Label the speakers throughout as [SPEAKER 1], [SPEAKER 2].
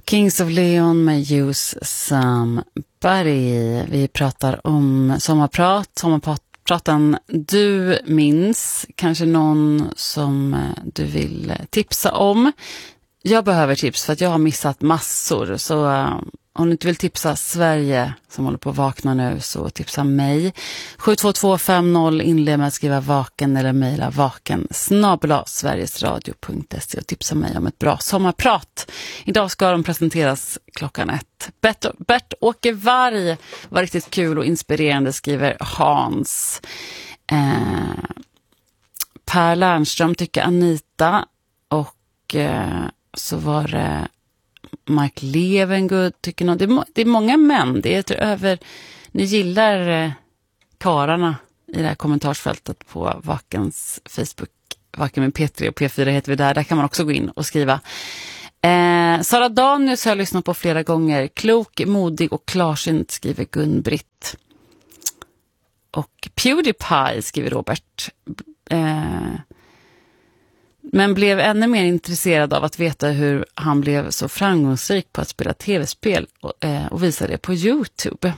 [SPEAKER 1] Kings of Leon med Use Somebody. Vi pratar om sommarpraten du minns. Kanske någon som du vill tipsa om. Jag behöver tips för att jag har missat massor. Så om du inte vill tipsa Sverige som håller på att vakna nu, så tipsa mig. 72250 inled med att skriva vaken eller mejla vaken@sverigesradio.se och tipsa mig om ett bra sommarprat. Idag ska de presenteras 1:00. Bert-Åke Varg var riktigt kul och inspirerande, skriver Hans. Per Lernström tycker Anita, och så var det Mike Levengood tycker någon. Det är många män. Det är över. Ni gillar kararna i det här kommentarsfältet på Vakens Facebook. Vaken med P3 och P4 heter vi där. Där kan man också gå in och skriva. Sara Danius har jag lyssnat på flera gånger. Klok, modig och klarsynt, skriver Gun-Britt. Och Pewdiepie, skriver Robert. Men blev ännu mer intresserad av att veta hur han blev så framgångsrik på att spela tv-spel och visa det på YouTube.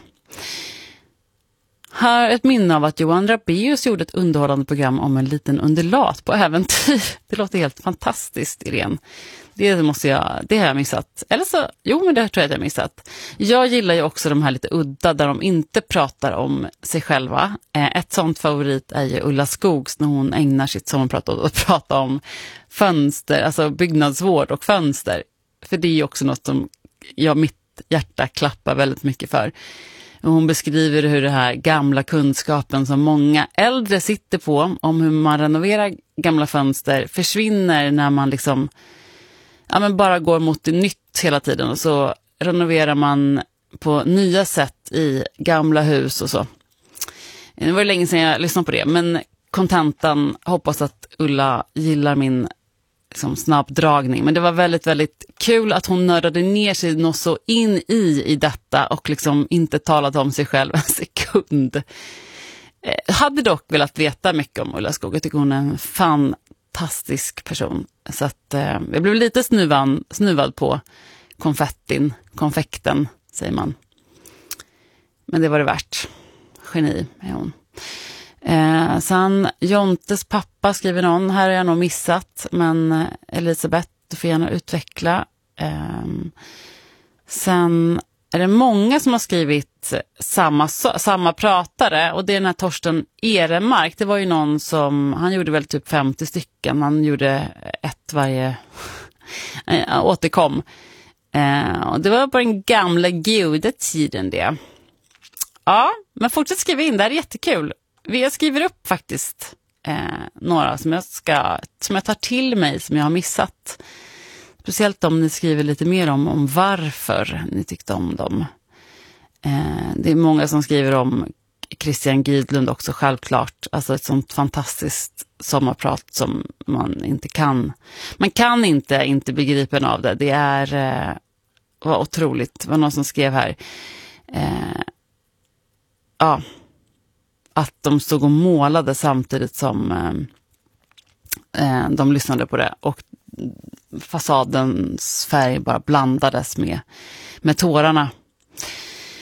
[SPEAKER 1] Här ett minne av att Johan Rabaeus gjorde ett underhållande program om en liten undulat på äventyr. Det låter helt fantastiskt, Irene. Det har jag missat. Eller så, men det tror jag att jag missat. Jag gillar ju också de här lite udda där de inte pratar om sig själva. Ett sånt favorit är ju Ulla Skogs när hon ägnar sitt sommarprat åt att prata om fönster, alltså byggnadsvård och fönster. För det är ju också något som mitt hjärta klappar väldigt mycket för. Och hon beskriver hur det här gamla kunskapen som många äldre sitter på om hur man renoverar gamla fönster försvinner när man liksom bara går mot det nytt hela tiden, och så renoverar man på nya sätt i gamla hus och så. Det var länge sedan jag lyssnade på det, men kontentan, hoppas att Ulla gillar min snabbdragning. Men det var väldigt, väldigt kul att hon nördade ner sig något så in i detta och inte talat om sig själv en sekund. Hade dock velat veta mycket om Ulla Skog. Jag tycker hon är en fantastisk person. Så att jag blev lite snuvad på konfekten, säger man. Men det var det värt. Geni är hon. Sen Jontes pappa, skriver någon. Här har jag nog missat, men Elisabeth, du får gärna utveckla. Sen är det många som har skrivit samma pratare, och det är den här Torsten Ehrenmark. Det var ju någon som, han gjorde väl typ 50 stycken. Han gjorde ett varje återkom. Och det var på den gamla goda tiden det. Ja, men fortsätt skriva in, det här är jättekul. Jag skriver upp faktiskt några som jag tar till mig, som jag har missat. Speciellt om ni skriver lite mer om varför ni tyckte om dem. Det är många som skriver om Christian Gidlund också, självklart. Alltså ett sånt fantastiskt sommarprat som man inte kan. Man kan inte begripa en av det. Det var otroligt. Det var någon som skrev här. Att de stod och målade samtidigt som de lyssnade på det. Och fasadens färg bara blandades med tårarna